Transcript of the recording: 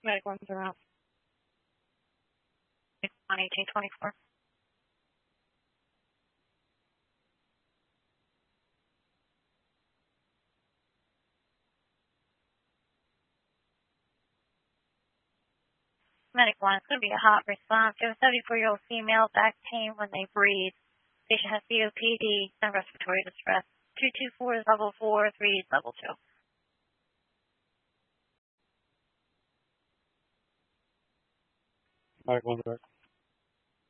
Medic 1 around. 1824. Medic 1, it's going to be a hot response. You have a 74-year-old female, back pain when they breathe. Patient has COPD, and respiratory distress. 224 is level 4, 3 is level 2. Medic 1 direct.